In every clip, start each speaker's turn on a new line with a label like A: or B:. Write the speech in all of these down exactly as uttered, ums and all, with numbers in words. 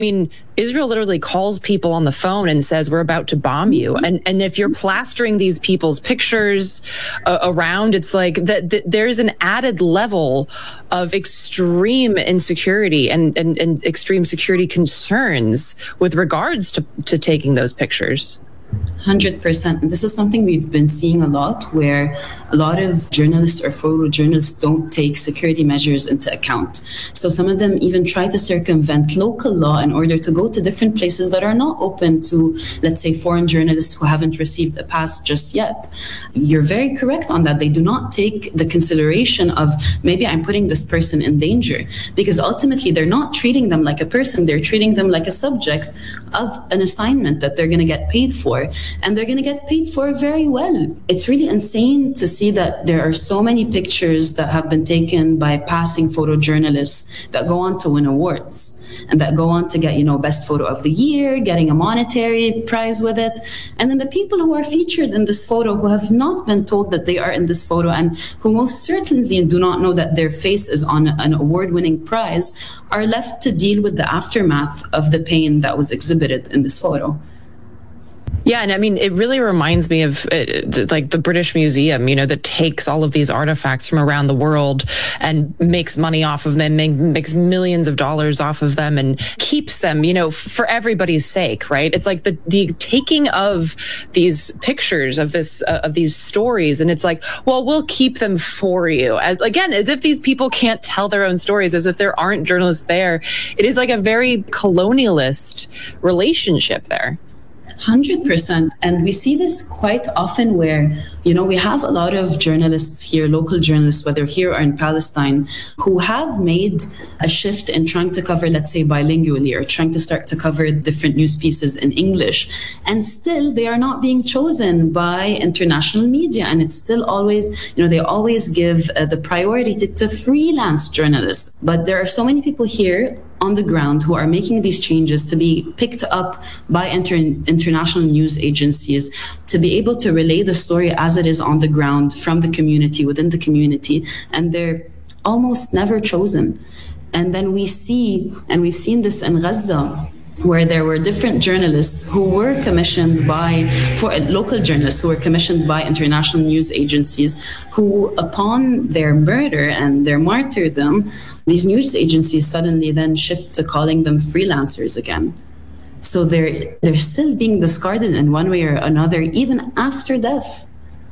A: I mean, Israel literally calls people on the phone and says, we're about to bomb you. And and if you're plastering these people's pictures uh, around, it's like that th- there's an added level of extreme insecurity and, and, and extreme security concerns with regards to, to taking those pictures.
B: one hundred percent. And this is something we've been seeing a lot, where a lot of journalists or photojournalists don't take security measures into account. So some of them even try to circumvent local law in order to go to different places that are not open to, let's say, foreign journalists who haven't received a pass just yet. You're very correct on that. They do not take the consideration of, maybe I'm putting this person in danger, because ultimately they're not treating them like a person. They're treating them like a subject of an assignment that they're going to get paid for. And they're going to get paid for very well. It's really insane to see that there are so many pictures that have been taken by passing photojournalists that go on to win awards and that go on to get, you know, best photo of the year, getting a monetary prize with it. And then the people who are featured in this photo, who have not been told that they are in this photo and who most certainly do not know that their face is on an award-winning prize, are left to deal with the aftermath of the pain that was exhibited in this photo.
A: Yeah, and I mean, it really reminds me of uh, like the British Museum, you know, that takes all of these artifacts from around the world and makes money off of them, make, makes millions of dollars off of them and keeps them, you know, for everybody's sake, right? It's like the, the taking of these pictures of this, uh, of these stories. And it's like, well, we'll keep them for you. As, again, as if these people can't tell their own stories, as if there aren't journalists there. It is like a very colonialist relationship there.
B: one hundred percent. And we see this quite often where, you know, we have a lot of journalists here, local journalists, whether here or in Palestine, who have made a shift in trying to cover, let's say, bilingually, or trying to start to cover different news pieces in English. And still, they are not being chosen by international media. And it's still always, you know, they always give uh, the priority to, to freelance journalists. But there are so many people here on the ground who are making these changes to be picked up by inter- international news agencies, to be able to relay the story as it is on the ground from the community, within the community, and they're almost never chosen. And then we see, and we've seen this in Gaza, where there were different journalists who were commissioned by, for local journalists who were commissioned by international news agencies, who upon their murder and their martyrdom, these news agencies suddenly then shift to calling them freelancers again. So they're, they're still being discarded in one way or another, even after death.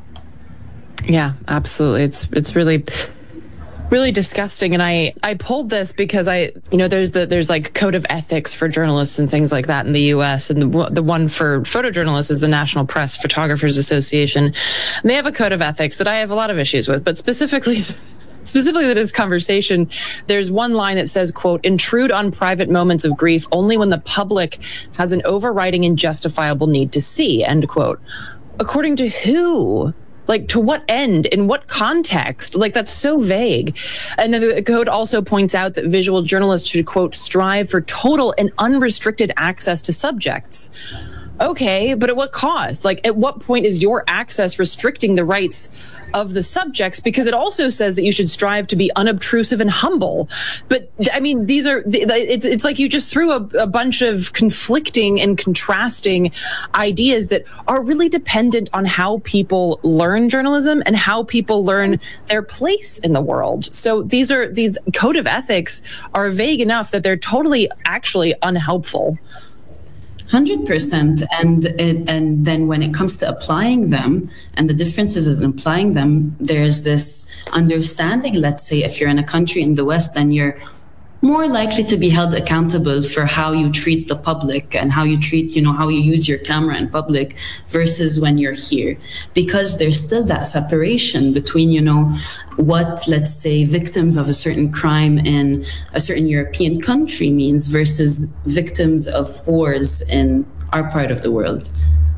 A: Yeah, absolutely. It's, it's really... really disgusting. And I, I pulled this because I, you know, there's the, there's like code of ethics for journalists and things like that in the U S. And the, the one for photojournalists is the National Press Photographers Association. And they have a code of ethics that I have a lot of issues with, but specifically, specifically to this conversation, there's one line that says, quote, intrude on private moments of grief only when the public has an overriding and justifiable need to see, end quote. According to who? Like, to what end? In what context? Like, that's so vague. And then the code also points out that visual journalists should, quote, strive for total and unrestricted access to subjects. Okay, but at what cost? Like, at what point is your access restricting the rights of the subjects? Because it also says that you should strive to be unobtrusive and humble. But I mean, these are, it's it's like you just threw a, a bunch of conflicting and contrasting ideas that are really dependent on how people learn journalism and how people learn their place in the world. So these are, these code of ethics are vague enough that they're totally actually unhelpful.
B: one hundred percent. And it, and then when it comes to applying them and the differences in applying them, there's this understanding, let's say, if you're in a country in the West, then you're more likely to be held accountable for how you treat the public and how you treat, you know, how you use your camera in public versus when you're here. Because there's still that separation between, you know, what, let's say, victims of a certain crime in a certain European country means versus victims of wars in our part of the world.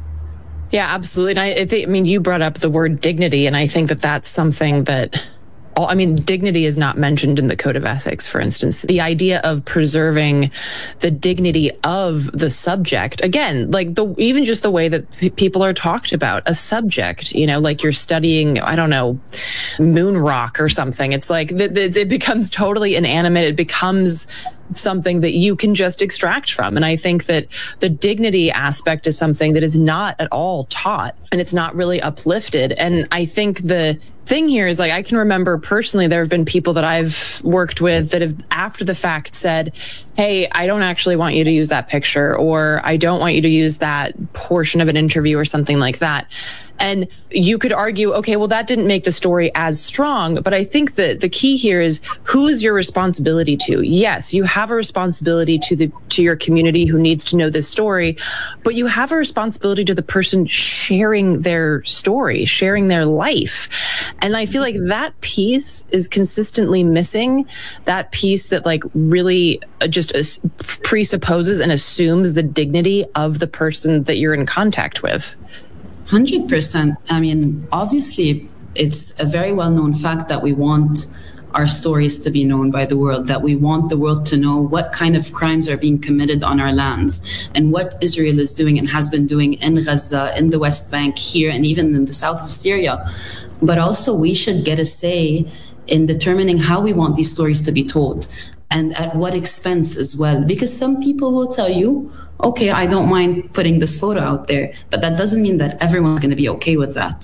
A: Yeah, absolutely. And I, I think, I mean, you brought up the word dignity, and I think that that's something that, I mean, dignity is not mentioned in the Code of Ethics, for instance. The idea of preserving the dignity of the subject, again, like the even just the way that p- people are talked about, a subject, you know, like you're studying, I don't know, moon rock or something. It's like th- th- it becomes totally inanimate. It becomes something that you can just extract from. And I think that the dignity aspect is something that is not at all taught, and it's not really uplifted. And I think the thing here is, like, I can remember personally, there have been people that I've worked with that have after the fact said, hey, I don't actually want you to use that picture, or I don't want you to use that portion of an interview or something like that. And you could argue, okay, well, that didn't make the story as strong. But I think that the key here is, who's your responsibility to? Yes, you have a responsibility to the to your community who needs to know this story, but you have a responsibility to the person sharing their story, sharing their life. And I feel like that piece is consistently missing, that piece that like really just presupposes and assumes the dignity of the person that you're in contact with.
B: one hundred percent. I mean, obviously, it's a very well-known fact that we want our stories to be known by the world, that we want the world to know what kind of crimes are being committed on our lands and what Israel is doing and has been doing in Gaza, in the West Bank, here, and even in the south of Syria. But also, we should get a say in determining how we want these stories to be told and at what expense as well. Because some people will tell you, okay, I don't mind putting this photo out there, but that doesn't mean that everyone's going to be okay with that.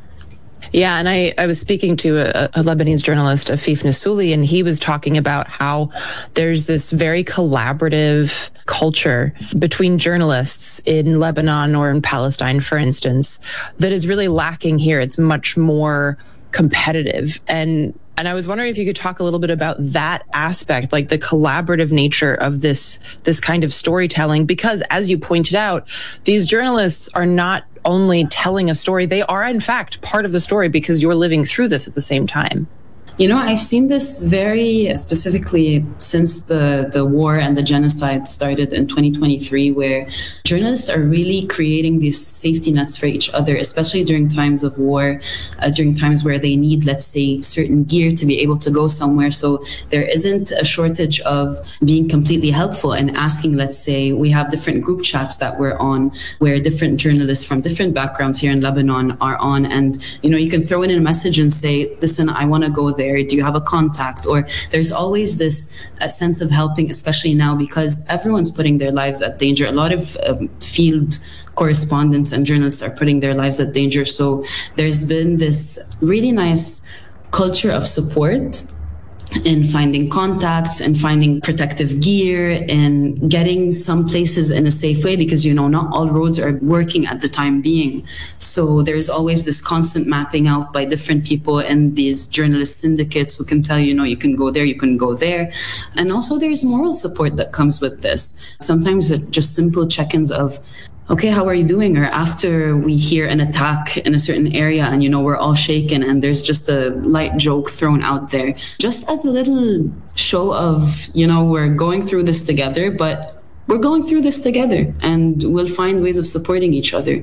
A: Yeah, and I, I was speaking to a, a Lebanese journalist, Afif Nassouli, and he was talking about how there's this very collaborative culture between journalists in Lebanon or in Palestine, for instance, that is really lacking here. It's much more competitive. And And I was wondering if you could talk a little bit about that aspect, like the collaborative nature of this this kind of storytelling, because as you pointed out, these journalists are not only telling a story, they are in fact part of the story because you're living through this at the same time.
B: You know, I've seen this very specifically since the, the war and the genocide started in twenty twenty-three, where journalists are really creating these safety nets for each other, especially during times of war, uh, during times where they need, let's say, certain gear to be able to go somewhere. So there isn't a shortage of being completely helpful and asking, let's say, we have different group chats that we're on where different journalists from different backgrounds here in Lebanon are on. And, you know, you can throw in a message and say, listen, I want to go there. Do you have a contact? Or there's always this uh, sense of helping, especially now because everyone's putting their lives at danger. A lot of um, field correspondents and journalists are putting their lives at danger. So there's been this really nice culture of support in finding contacts and finding protective gear and getting some places in a safe way, because, you know, not all roads are working at the time being. So there's always this constant mapping out by different people and these journalist syndicates who can tell you, you know, you can go there, you can go there. And also there's moral support that comes with this. Sometimes just simple check-ins of, okay, how are you doing? Or after we hear an attack in a certain area and, you know, we're all shaken and there's just a light joke thrown out there, just as a little show of, you know, we're going through this together, but we're going through this together and we'll find ways of supporting each other.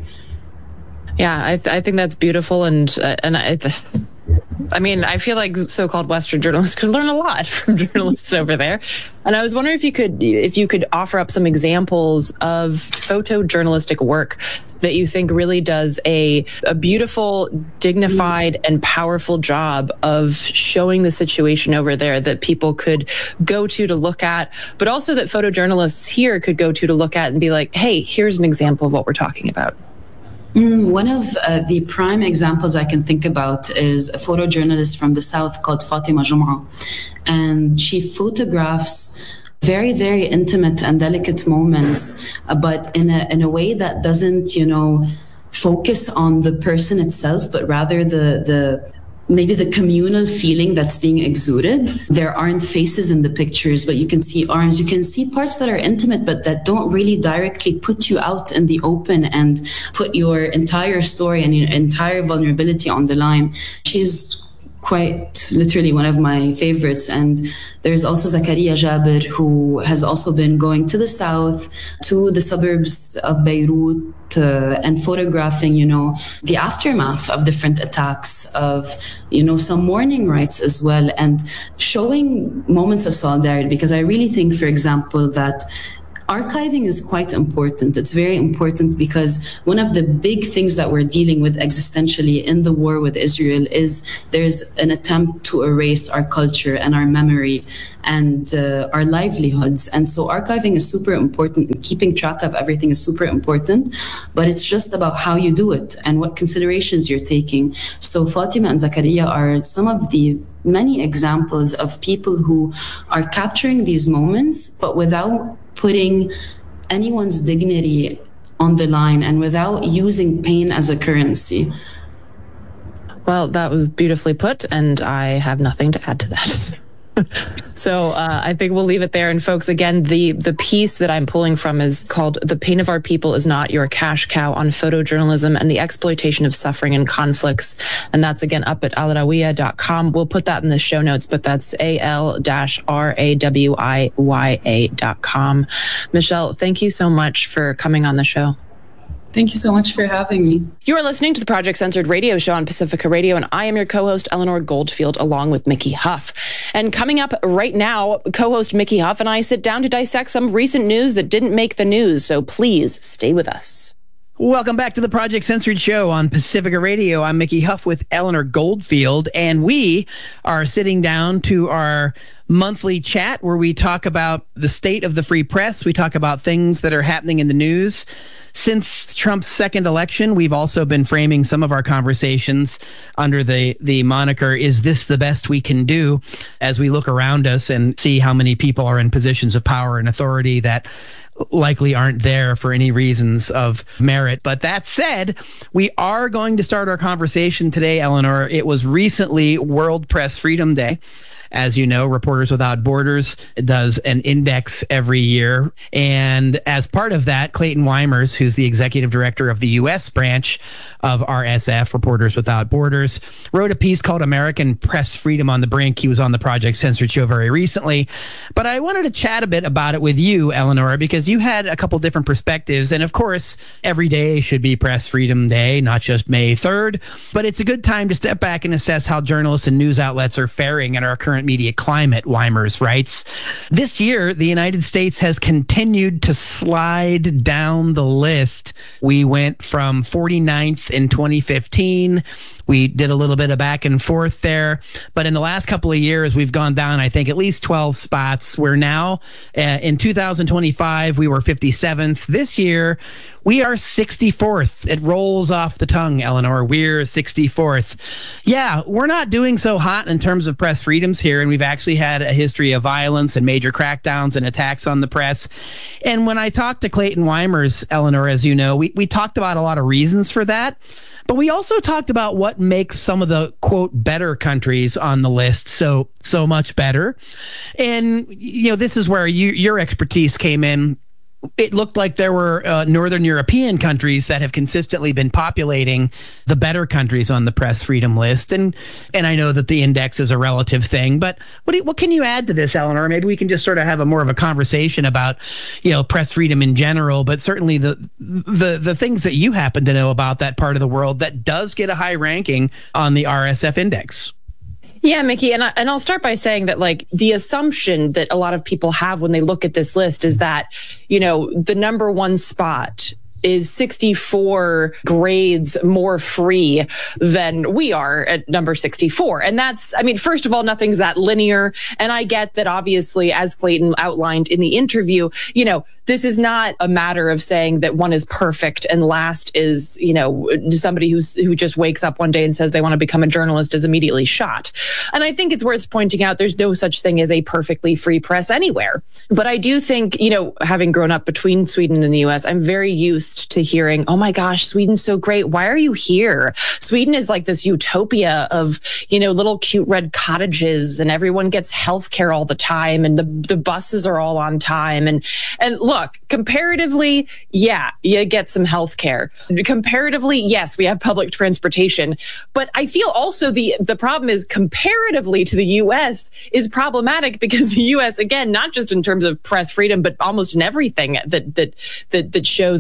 A: Yeah, I, th- I think that's beautiful. And, uh, and I, th- I mean, I feel like so-called Western journalists could learn a lot from journalists over there. And I was wondering if you could, if you could offer up some examples of photojournalistic work that you think really does a, a beautiful, dignified, and powerful job of showing the situation over there that people could go to to look at, but also that photojournalists here could go to to look at and be like, hey, here's an example of what we're talking about.
B: Mm, one of uh, the prime examples I can think about is a photojournalist from the South called Fatima Jum'a. And she photographs very, very intimate and delicate moments, uh, but in a, in a way that doesn't, you know, focus on the person itself, but rather the, the maybe the communal feeling that's being exuded. There aren't faces in the pictures, but you can see arms. You can see parts that are intimate, but that don't really directly put you out in the open and put your entire story and your entire vulnerability on the line. She's quite literally one of my favorites. And there's also Zakaria Jabir, who has also been going to the south, to the suburbs of Beirut, uh, and photographing, you know, the aftermath of different attacks, of, you know, some mourning rites as well, and showing moments of solidarity. Because I really think, for example, that archiving is quite important. It's very important because one of the big things that we're dealing with existentially in the war with Israel is there's an attempt to erase our culture and our memory and uh, our livelihoods. And so archiving is super important, and keeping track of everything is super important, but it's just about how you do it and what considerations you're taking. So Fatima and Zakaria are some of the many examples of people who are capturing these moments, but without putting anyone's dignity on the line and without using pain as a currency.
A: Well, that was beautifully put, and I have nothing to add to that. So uh, I think we'll leave it there. And folks, again, the the piece that I'm pulling from is called "The Pain of Our People is Not Your Cash Cow" on photojournalism and the exploitation of suffering and conflicts. And that's, again, up at alrawiya dot com. We'll put that in the show notes, but that's A L R A W I Y A dot com. Michelle, thank you so much for coming on the show.
B: Thank you so much for having me.
A: You are listening to the Project Censored radio show on Pacifica Radio, and I am your co-host, Eleanor Goldfield, along with Mickey Huff. And coming up right now, co-host Mickey Huff and I sit down to dissect some recent news that didn't make the news, so please stay with us.
C: Welcome back to the Project Censored show on Pacifica Radio. I'm Mickey Huff with Eleanor Goldfield, and we are sitting down to our monthly chat where we talk about the state of the free press. We talk about things that are happening in the news. Since Trump's second election, we've also been framing some of our conversations under the, the moniker, "Is this the best we can do?" as we look around us and see how many people are in positions of power and authority that likely aren't there for any reasons of merit. But that said, we are going to start our conversation today, Eleanor. It was recently World Press Freedom Day. As you know, Reporters Without Borders does an index every year. And as part of that, Clayton Weimers, who's the executive director of the U S branch of R S F, Reporters Without Borders, wrote a piece called "American Press Freedom on the Brink." He was on the Project Censored show very recently. But I wanted to chat a bit about it with you, Eleanor, because you had a couple different perspectives. And of course, every day should be Press Freedom Day, not just May third. But it's a good time to step back and assess how journalists and news outlets are faring in our current media climate, Weimers writes. This year, the United States has continued to slide down the list. We went from forty-ninth in twenty fifteen. We did a little bit of back and forth there. But in the last couple of years, we've gone down, I think, at least twelve spots. We're now, uh, in two thousand twenty-five, we were fifty-seventh. This year, we are sixty-fourth. It rolls off the tongue, Eleanor. We're sixty-fourth. Yeah, we're not doing so hot in terms of press freedoms here, and we've actually had a history of violence and major crackdowns and attacks on the press. And when I talked to Clayton Weimers, Eleanor, as you know, we, we talked about a lot of reasons for that. But we also talked about what makes some of the, quote, better countries on the list so so much better. And, you know, this is where you, your expertise came in. It looked like there were uh, Northern European countries that have consistently been populating the better countries on the press freedom list. And and I know that the index is a relative thing, but what do you, what can you add to this, Eleanor? Maybe we can just sort of have a more of a conversation about, you know, press freedom in general, but certainly the the the things that you happen to know about that part of the world that does get a high ranking on the R S F index.
A: Yeah, Mickey, and, I, and I'll start by saying that, like, the assumption that a lot of people have when they look at this list is that, you know, the number one spot is sixty-four grades more free than we are at number sixty-four. And that's, I mean, first of all, nothing's that linear. And I get that, obviously, as Clayton outlined in the interview, you know, this is not a matter of saying that one is perfect and last is, you know, somebody who's who just wakes up one day and says they want to become a journalist is immediately shot. And I think it's worth pointing out there's no such thing as a perfectly free press anywhere. But I do think, you know, having grown up between Sweden and the U S, I'm very used to hearing, oh my gosh, Sweden's so great. Why are you here? Sweden is like this utopia of, you know, little cute red cottages, and everyone gets healthcare all the time, and the, the buses are all on time. And, and look, comparatively, yeah, you get some healthcare. Comparatively, yes, we have public transportation. But I feel also the, the problem is comparatively to the U S is problematic because the U S, again, not just in terms of press freedom, but almost in everything that, that, that, that shows any kind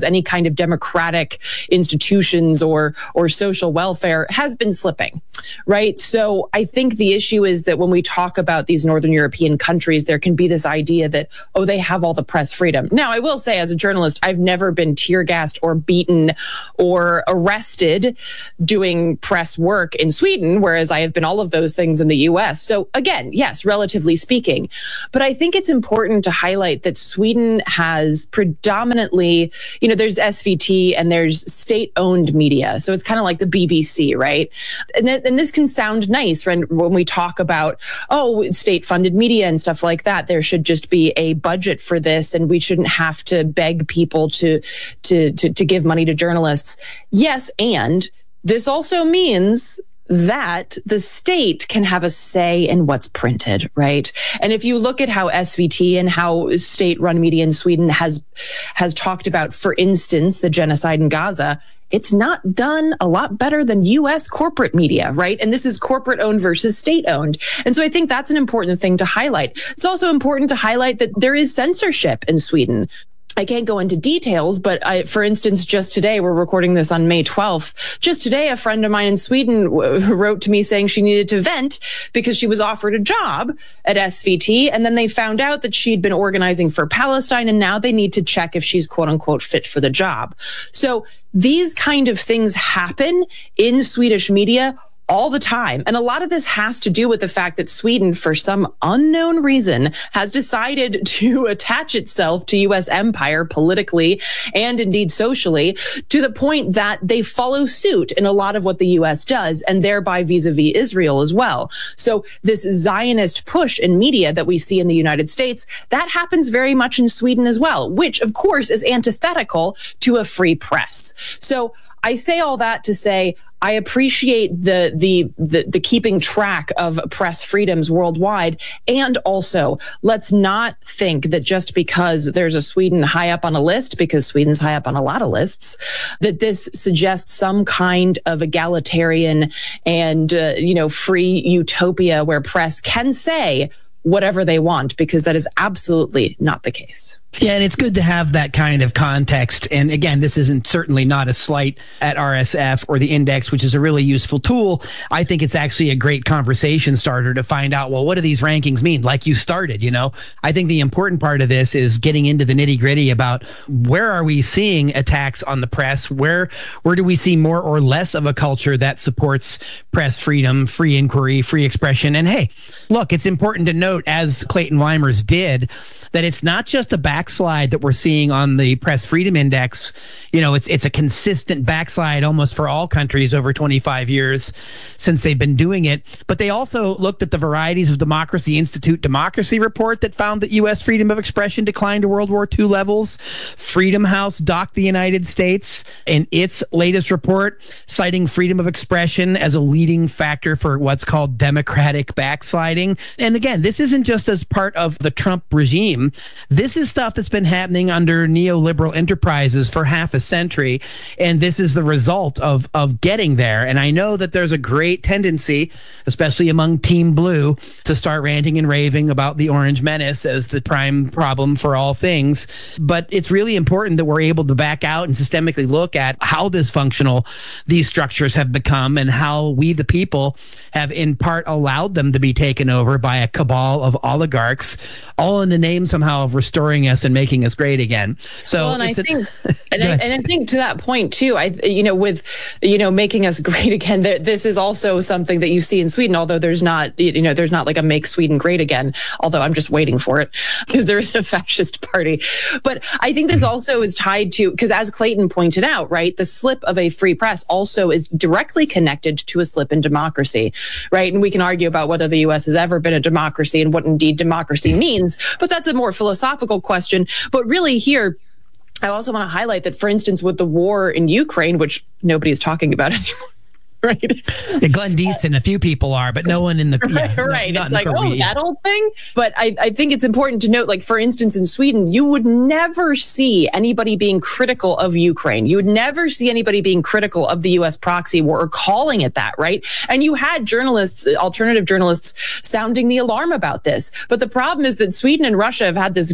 A: kind of democratic institutions or or social welfare has been slipping, right? So I think the issue is that when we talk about these Northern European countries, there can be this idea that, oh, they have all the press freedom. Now, I will say, as a journalist, I've never been tear gassed or beaten or arrested doing press work in Sweden, whereas I have been all of those things in the U S. So again, yes, relatively speaking. But I think it's important to highlight that Sweden has predominantly, you know, there's S V T and there's state-owned media. So it's kind of like the B B C, right? And, th- and this can sound nice when, when we talk about, oh, state-funded media and stuff like that. There should just be a budget for this, and we shouldn't have to beg people to, to, to, to give money to journalists. Yes, and this also means that the state can have a say in what's printed, right? And if you look at how S V T and how state-run media in Sweden has has talked about, for instance, the genocide in Gaza, it's not done a lot better than U S corporate media, right? And this is corporate-owned versus state-owned. And so I think that's an important thing to highlight. It's also important to highlight that there is censorship in Sweden. I can't go into details, but I, for instance, just today, we're recording this on May twelfth. Just today, a friend of mine in Sweden w- wrote to me saying she needed to vent because she was offered a job at S V T. And then they found out that she'd been organizing for Palestine. And now they need to check if she's quote unquote fit for the job. So these kind of things happen in Swedish media all the time. And a lot of this has to do with the fact that Sweden, for some unknown reason, has decided to attach itself to U S empire politically and indeed socially, to the point that they follow suit in a lot of what the U S does, and thereby vis-a-vis Israel as well. So this Zionist push in media that we see in the United States, that happens very much in Sweden as well, which of course is antithetical to a free press. So I say all that to say I appreciate the, the the the keeping track of press freedoms worldwide, and also let's not think that just because there's a Sweden high up on a list, because Sweden's high up on a lot of lists, that this suggests some kind of egalitarian and uh, you know free utopia where press can say whatever they want, because that is absolutely not the case.
C: Yeah, and it's good to have that kind of context. And again, this isn't certainly not a slight at R S F or the Index, which is a really useful tool. I think it's actually a great conversation starter to find out, well, what do these rankings mean? Like you started, you know, I think the important part of this is getting into the nitty gritty about where are we seeing attacks on the press? Where, where do we see more or less of a culture that supports press freedom, free inquiry, free expression? And hey, look, it's important to note, as Clayton Weimers did, that it's not just a backslide that we're seeing on the Press Freedom Index. You know, it's it's a consistent backslide almost for all countries over twenty-five years since they've been doing it. But they also looked at the Varieties of Democracy Institute Democracy Report that found that U S freedom of expression declined to World War Two levels. Freedom House docked the United States in its latest report, citing freedom of expression as a leading factor for what's called democratic backsliding. And again, this isn't just as part of the Trump regime. This is stuff that's been happening under neoliberal enterprises for half a century, and this is the result of of getting there. And I know that there's a great tendency, especially among Team Blue, to start ranting and raving about the Orange Menace as the prime problem for all things. But it's really important that we're able to back out and systemically look at how dysfunctional these structures have become and how we, the people, have in part allowed them to be taken over by a cabal of oligarchs, all in the name somehow of restoring us and making us great again. So,
A: well, and I
C: a,
A: think, and I, and I think to that point too, I, you know, with, you know, making us great again, there, this is also something that you see in Sweden, although there's not, you know, there's not like a make Sweden great again, although I'm just waiting for it because there is a fascist party. But I think this also is tied to, because as Clayton pointed out, right, the slip of a free press also is directly connected to a slip in democracy, right? And we can argue about whether the U S has ever been a democracy and what indeed democracy means, but that's a more philosophical question. But really here, I also want to highlight that, for instance, with the war in Ukraine, which nobody is talking about anymore, right?
C: Yeah, Glenn Deese and a few people are, but no one in the yeah,
A: right.
C: Not,
A: it's
C: not
A: like,
C: oh,
A: yeah. that old thing. But I, I think it's important to note, like, for instance, in Sweden, you would never see anybody being critical of Ukraine. You would never see anybody being critical of the U S proxy war or calling it that, right? And you had journalists, alternative journalists, sounding the alarm about this. But the problem is that Sweden and Russia have had this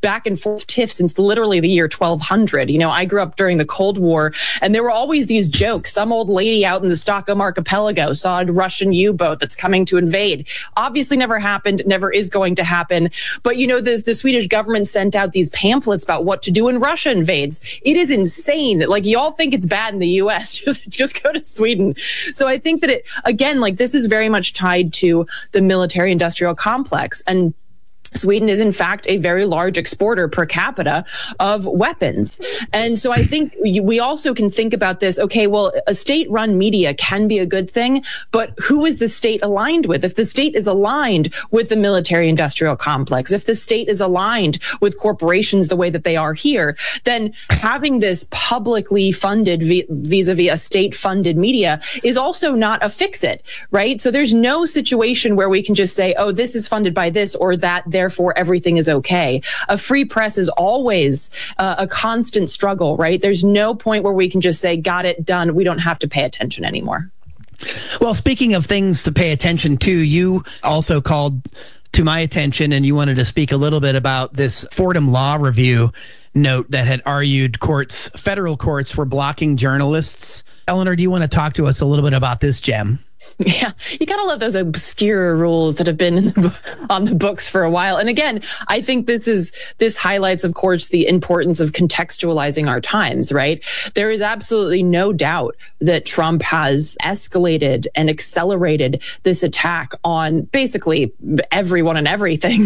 A: back and forth tiff since literally the year twelve hundred. You know, I grew up during the Cold War, and there were always these jokes. Some old lady out in the Stockholm Archipelago saw a Russian U-boat that's coming to invade. Obviously never happened, never is going to happen. But, you know, the, the Swedish government sent out these pamphlets about what to do when Russia invades. It is insane. Like, y'all think it's bad in the U S. Just, just go to Sweden. So I think that it, again, like, this is very much tied to the military industrial complex. And Sweden is, in fact, a very large exporter per capita of weapons. And so I think we also can think about this. Okay, well, a state-run media can be a good thing, but who is the state aligned with? If the state is aligned with the military-industrial complex, if the state is aligned with corporations the way that they are here, then having this publicly funded vis-a-vis a state-funded media is also not a fix-it, right? So there's no situation where we can just say, oh, this is funded by this or that, therefore everything is okay. A free press is always uh, a constant struggle, right? There's no point where we can just say, got it, done. We don't have to pay attention anymore.
C: Well, speaking of things to pay attention to, you also called to my attention and you wanted to speak a little bit about this Fordham Law Review note that had argued courts, federal courts were blocking journalists. Eleanor, do you want to talk to us a little bit about this gem?
A: Yeah, you gotta love those obscure rules that have been in the, on the books for a while. And again, I think this is this highlights, of course, the importance of contextualizing our times, right? There is absolutely no doubt that Trump has escalated and accelerated this attack on basically everyone and everything.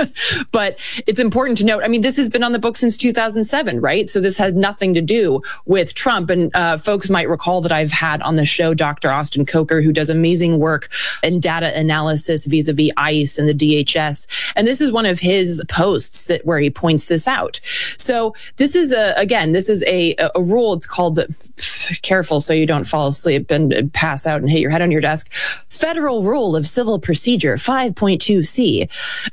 A: But it's important to note, I mean, this has been on the book since two thousand seven, right? So this had nothing to do with Trump. And uh, folks might recall that I've had on the show Doctor Austin Coker, who does amazing work in data analysis vis-a-vis ICE and the D H S. And this is one of his posts that where he points this out. So this is a, again, this is a, a rule. It's called the, careful so you don't fall asleep and pass out and hit your head on your desk. Federal Rule of Civil Procedure five point two C.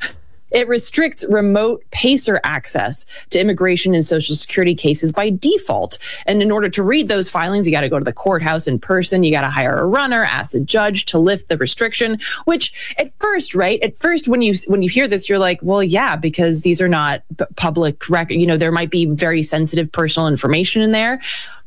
A: It restricts remote PACER access to immigration and Social Security cases by default. And in order to read those filings, you got to go to the courthouse in person. You got to hire a runner, ask the judge to lift the restriction, which at first, right? At first, when you when you hear this, you're like, well, yeah, because these are not p- public record. You know, there might be very sensitive personal information in there.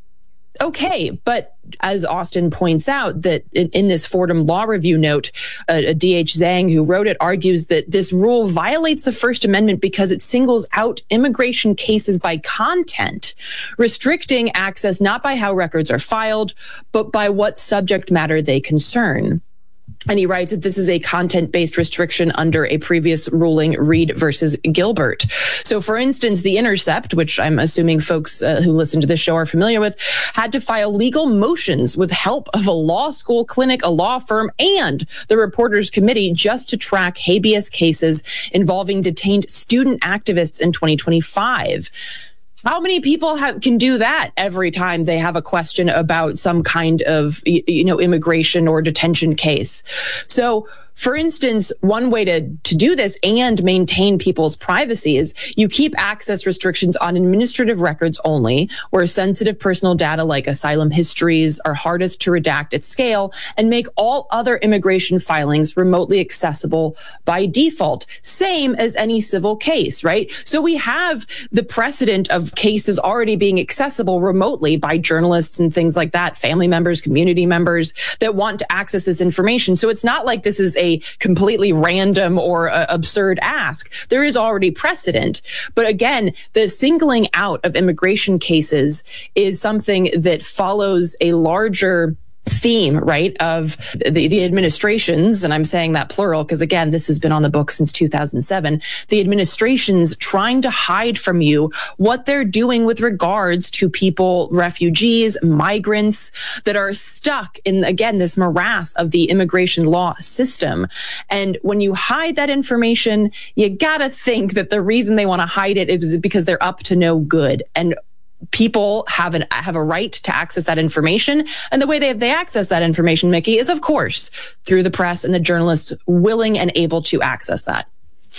A: Okay, but as Austin points out, that in, in this Fordham Law Review note, uh, D H Zhang, who wrote it, argues that this rule violates the First Amendment because it singles out immigration cases by content, restricting access not by how records are filed, but by what subject matter they concern. And he writes that this is a content-based restriction under a previous ruling, Reed versus Gilbert. So, for instance, The Intercept, which I'm assuming folks uh, who listen to this show are familiar with, had to file legal motions with help of a law school clinic, a law firm, and the Reporters Committee just to track habeas cases involving detained student activists in twenty twenty-five. How many people have, can do that every time they have a question about some kind of, you know, immigration or detention case? So, for instance, one way to, to do this and maintain people's privacy is you keep access restrictions on administrative records only, where sensitive personal data like asylum histories are hardest to redact at scale, and make all other immigration filings remotely accessible by default, same as any civil case, right? So we have the precedent of cases already being accessible remotely by journalists and things like that, family members, community members that want to access this information. So it's not like this is a completely random or uh, absurd ask. There is already precedent. But again, the singling out of immigration cases is something that follows a larger theme, right, of the, the administrations, and I'm saying that plural because, again, this has been on the book since two thousand seven, the administrations trying to hide from you what they're doing with regards to people, refugees, migrants that are stuck in, again, this morass of the immigration law system. And when you hide that information, you gotta think that the reason they want to hide it is because they're up to no good. And people have an have a right to access that information. And the way they, they access that information, Mickey, is, of course, through the press and the journalists willing and able to access that.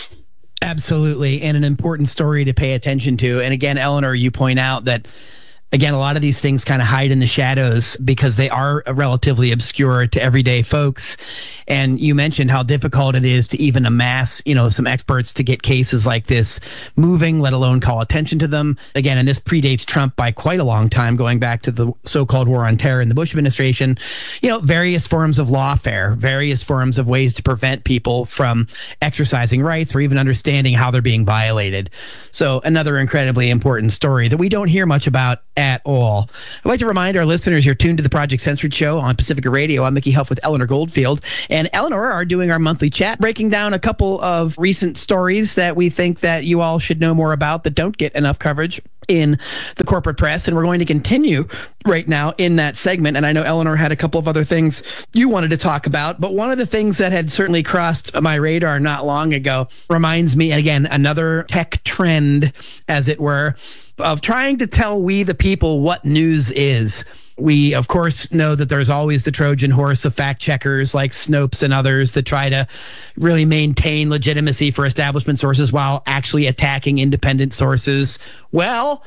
C: Absolutely. And an important story to pay attention to. And again, Eleanor, you point out that again, a lot of these things kind of hide in the shadows because they are relatively obscure to everyday folks. And you mentioned how difficult it is to even amass, you know, some experts to get cases like this moving, let alone call attention to them. Again, and this predates Trump by quite a long time, going back to the so-called war on terror in the Bush administration. You know, various forms of lawfare, various forms of ways to prevent people from exercising rights or even understanding how they're being violated. So another incredibly important story that we don't hear much about at all. I'd like to remind our listeners you're tuned to the Project Censored Show on Pacifica Radio. I'm Mickey Huff with Eleanor Goldfield. And Eleanor are doing our monthly chat, breaking down a couple of recent stories that we think that you all should know more about that don't get enough coverage in the corporate press. And we're going to continue right now in that segment. And I know Eleanor had a couple of other things you wanted to talk about, but one of the things that had certainly crossed my radar not long ago reminds me, again, another tech trend, as it were, of trying to tell we the people what news is. We, of course, know that there's always the Trojan horse of fact checkers like Snopes and others that try to really maintain legitimacy for establishment sources while actually attacking independent sources. Well,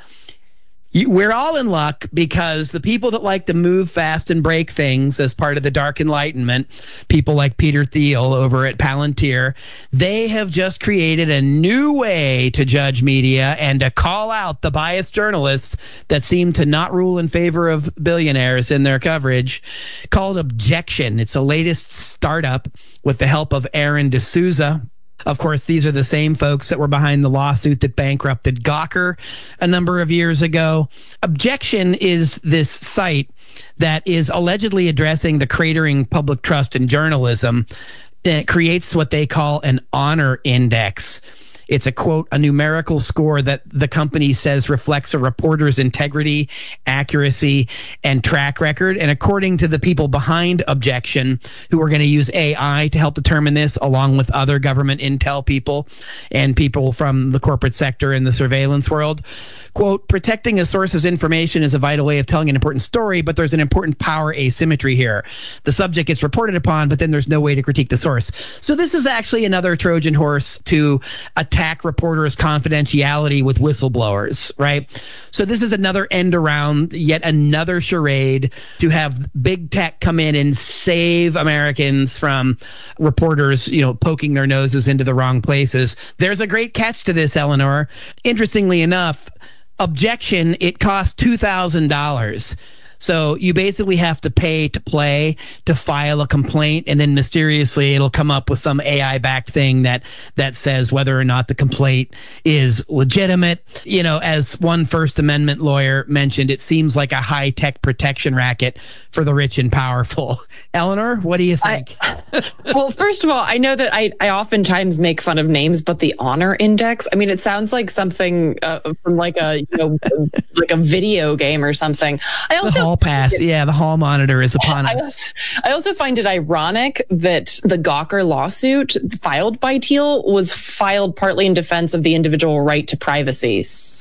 C: we're all in luck because the people that like to move fast and break things as part of the Dark Enlightenment, people like Peter Thiel over at Palantir, they have just created a new way to judge media and to call out the biased journalists that seem to not rule in favor of billionaires in their coverage, called Objection. It's the latest startup with the help of Aaron D'Souza. Of course, these are the same folks that were behind the lawsuit that bankrupted Gawker a number of years ago. Objection is this site that is allegedly addressing the cratering public trust in journalism. And it creates what they call an honor index. It's a, quote, a numerical score that the company says reflects a reporter's integrity, accuracy, and track record. And according to the people behind Objection, who are going to use A I to help determine this, along with other government intel people and people from the corporate sector and the surveillance world, quote, protecting a source's information is a vital way of telling an important story, but there's an important power asymmetry here. The subject gets reported upon, but then there's no way to critique the source. So this is actually another Trojan horse to attack attack reporters' confidentiality with whistleblowers, right? So this is another end around, yet another charade to have big tech come in and save Americans from reporters, you know, poking their noses into the wrong places. There's a great catch to this, Eleanor. Interestingly enough, Objection, it costs two thousand dollars. So you basically have to pay to play, to file a complaint, and then mysteriously it'll come up with some A I-backed thing that that says whether or not the complaint is legitimate. You know, as one First Amendment lawyer mentioned, it seems like a high-tech protection racket for the rich and powerful. Eleanor, what do you think?
A: I, well, first of all, I know that I, I oftentimes make fun of names, but the honor index, I mean, it sounds like something uh, from like a, you know, like a video game or something. I also
C: Hall pass. Yeah, the hall monitor is upon us.
A: I also, I also find it ironic that the Gawker lawsuit filed by Thiel was filed partly in defense of the individual right to privacy.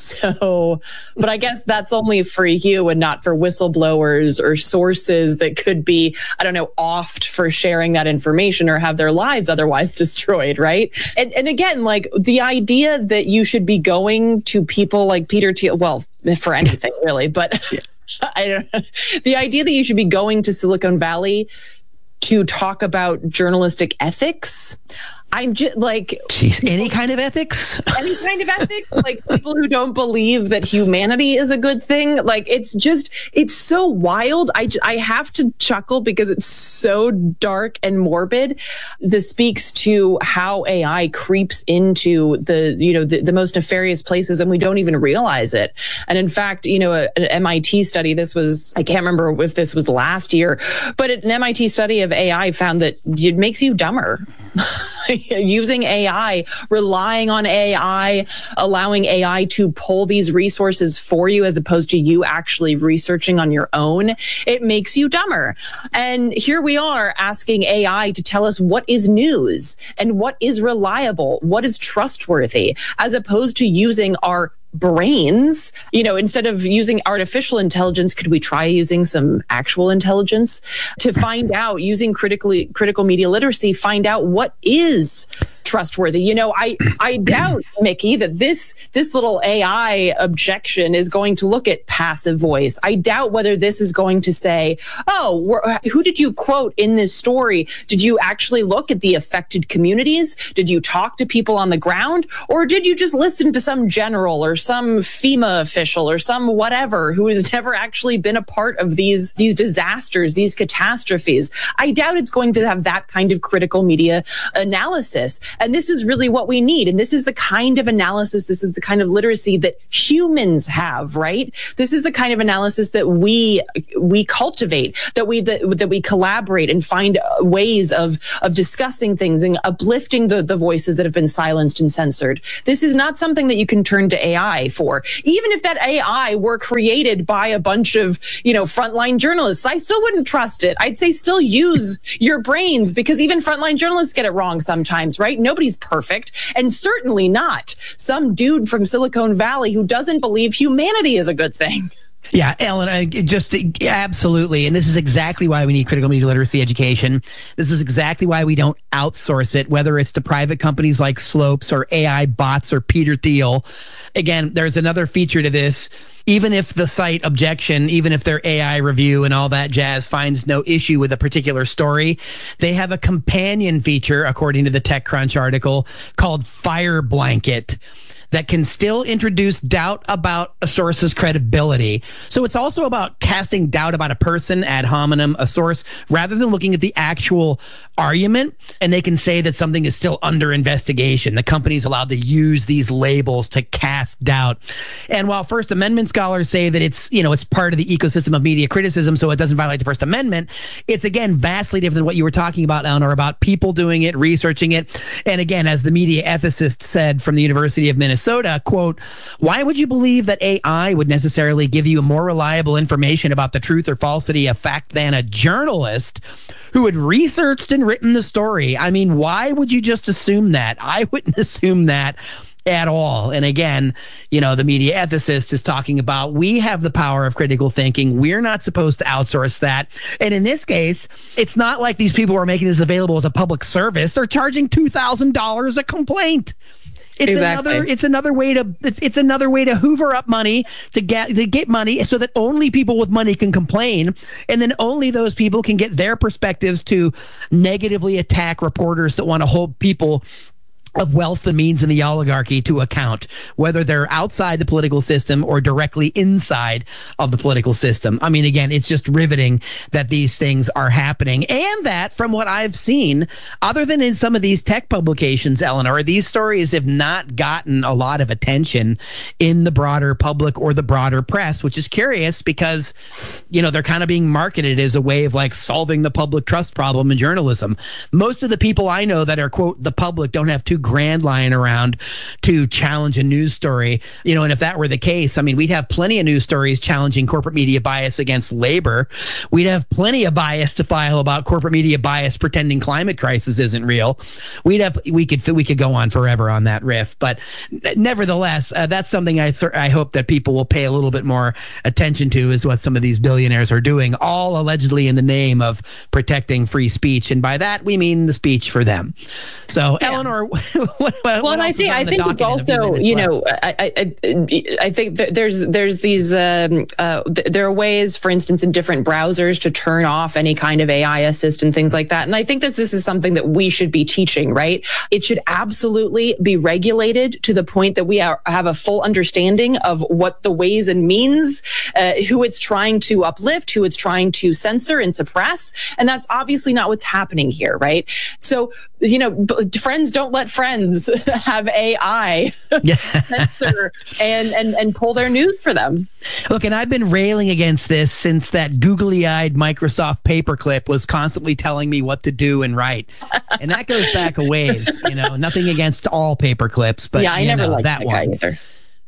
A: So, but I guess that's only for you and not for whistleblowers or sources that could be, I don't know, offed for sharing that information or have their lives otherwise destroyed, right? And, and again, like the idea that you should be going to people like Peter Thiel, well, for anything really, but yeah. I don't know. The idea that you should be going to Silicon Valley to talk about journalistic ethics. I'm just like,
C: jeez, any kind of ethics,
A: any kind of ethics, like people who don't believe that humanity is a good thing. Like it's just, it's so wild. I, I have to chuckle because it's so dark and morbid. This speaks to how A I creeps into the, you know, the, the most nefarious places and we don't even realize it. And in fact, you know, a, an M I T study, this was, I can't remember if this was last year, but an M I T study of A I found that it makes you dumber. Using A I, relying on A I, allowing A I to pull these resources for you as opposed to you actually researching on your own, it makes you dumber. And here we are asking A I to tell us what is news and what is reliable, what is trustworthy, as opposed to using our brains. You know, instead of using artificial intelligence, could we try using some actual intelligence to find out, using critically critical media literacy, find out what is trustworthy. You know, I, I doubt, Mickey, that this, this little A I objection is going to look at passive voice. I doubt whether this is going to say, oh, wh- who did you quote in this story? Did you actually look at the affected communities? Did you talk to people on the ground? Or did you just listen to some general or some FEMA official or some whatever who has never actually been a part of these, these disasters, these catastrophes? I doubt it's going to have that kind of critical media analysis. And this is really what we need. And this is the kind of analysis, this is the kind of literacy that humans have, right? This is the kind of analysis that we we cultivate, that we that, that we collaborate and find ways of of discussing things and uplifting the, the voices that have been silenced and censored. This is not something that you can turn to A I for. Even if that A I were created by a bunch of, you know, frontline journalists, I still wouldn't trust it. I'd say still use your brains, because even frontline journalists get it wrong sometimes, right? Nobody's perfect, and certainly not some dude from Silicon Valley who doesn't believe humanity is a good thing.
C: Yeah, Ellen, uh, just uh, absolutely. And this is exactly why we need critical media literacy education. This is exactly why we don't outsource it, whether it's to private companies like Slopes or A I bots or Peter Thiel. Again, there's another feature to this. Even if the site objection, even if their A I review and all that jazz finds no issue with a particular story, they have a companion feature, according to the TechCrunch article, called Fire Blanket, that can still introduce doubt about a source's credibility. So it's also about casting doubt about a person, ad hominem, a source, rather than looking at the actual argument. And they can say that something is still under investigation. The company's allowed to use these labels to cast doubt. And while First Amendment scholars say that it's, you know, it's part of the ecosystem of media criticism, so it doesn't violate the First Amendment, it's, again, vastly different than what you were talking about, Eleanor, about people doing it, researching it. And again, as the media ethicist said from the University of Minnesota, Minnesota, quote, why would you believe that A I would necessarily give you more reliable information about the truth or falsity of fact than a journalist who had researched and written the story? I mean, why would you just assume that? I wouldn't assume that at all. And again, you know, the media ethicist is talking about, we have the power of critical thinking. We're not supposed to outsource that. And in this case, it's not like these people are making this available as a public service. They're charging two thousand dollars a complaint. It's
A: exactly.
C: another. It's another way to. It's, it's another way to hoover up money to get to get money, so that only people with money can complain, and then only those people can get their perspectives to negatively attack reporters that want to hold people of wealth and means in the oligarchy to account, whether they're outside the political system or directly inside of the political system. I mean, again, it's just riveting that these things are happening, and that, from what I've seen, other than in some of these tech publications, Eleanor, these stories have not gotten a lot of attention in the broader public or the broader press, which is curious because, you know, they're kind of being marketed as a way of like solving the public trust problem in journalism. Most of the people I know that are, quote, the public don't have too grand lying around to challenge a news story, you know, and if that were the case, I mean, we'd have plenty of news stories challenging corporate media bias against labor. We'd have plenty of bias to file about corporate media bias pretending climate crisis isn't real. We'd have, we could, we could go on forever on that riff, but nevertheless, uh, that's something I, I hope that people will pay a little bit more attention to, is what some of these billionaires are doing, all allegedly in the name of protecting free speech. And by that, we mean the speech for them. So, yeah. Eleanor, what, what,
A: well,
C: what
A: and I think I think it's also, you know, I, I I think that there's there's these um, uh, th- there are ways, for instance, in different browsers to turn off any kind of A I assist and things like that. And I think that this is something that we should be teaching, right? It should absolutely be regulated to the point that we are, have a full understanding of what the ways and means, uh, who it's trying to uplift, who it's trying to censor and suppress. And that's obviously not what's happening here, right? So, you know, b- friends don't let friends have A I censor and, and, and pull their news for them.
C: Look, and I've been railing against this since that googly-eyed Microsoft paperclip was constantly telling me what to do and write. And that goes back a ways, you know, nothing against all paperclips, but
A: yeah, I
C: you
A: never
C: know,
A: liked
C: that,
A: that
C: one.
A: guy either.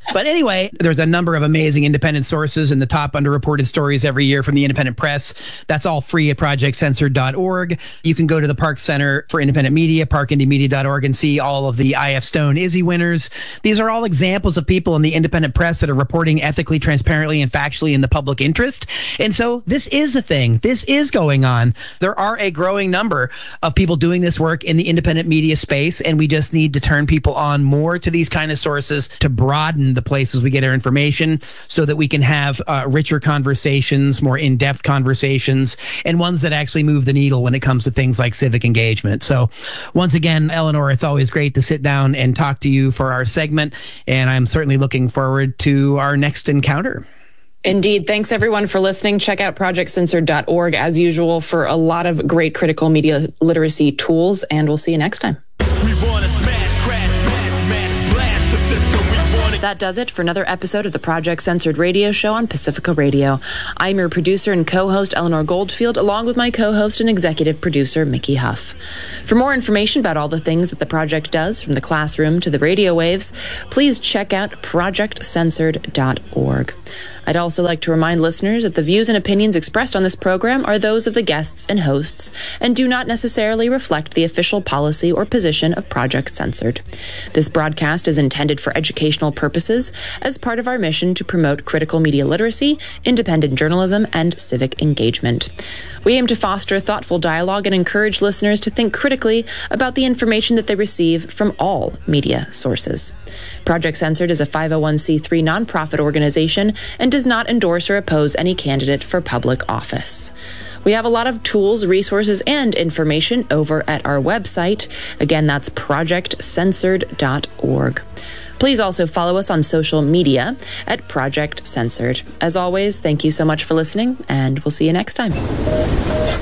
C: But anyway, there's a number of amazing independent sources in the top underreported stories every year from the independent press. That's all free at project censored dot org. You can go to the Park Center for Independent Media, park indie media dot org, and see all of the I F Stone Izzy winners. These are all examples of people in the independent press that are reporting ethically, transparently, and factually in the public interest. And so this is a thing. This is going on. There are a growing number of people doing this work in the independent media space, and we just need to turn people on more to these kind of sources to broaden the places we get our information so that we can have uh, richer conversations, more in-depth conversations, and ones that actually move the needle when it comes to things like civic engagement. So once again, Eleanor, it's always great to sit down and talk to you for our segment, and I'm certainly looking forward to our next encounter.
A: Indeed. Thanks, everyone, for listening. Check out project censored dot org, as usual, for a lot of great critical media literacy tools, and we'll see you next time. We wanna smash, crash, mash, mash, blast the system. We wanna... That does it for another episode of the Project Censored Radio Show on Pacifica Radio. I'm your producer and co-host, Eleanor Goldfield, along with my co-host and executive producer, Mickey Huff. For more information about all the things that the project does, from the classroom to the radio waves, please check out project censored dot org. I'd also like to remind listeners that the views and opinions expressed on this program are those of the guests and hosts and do not necessarily reflect the official policy or position of Project Censored. This broadcast is intended for educational purposes as part of our mission to promote critical media literacy, independent journalism, and civic engagement. We aim to foster thoughtful dialogue and encourage listeners to think critically about the information that they receive from all media sources. Project Censored is a five oh one c three nonprofit organization and does not endorse or oppose any candidate for public office. We have a lot of tools, resources, and information over at our website. Again, that's project censored dot org. Please also follow us on social media at Project Censored. As always, thank you so much for listening, and we'll see you next time.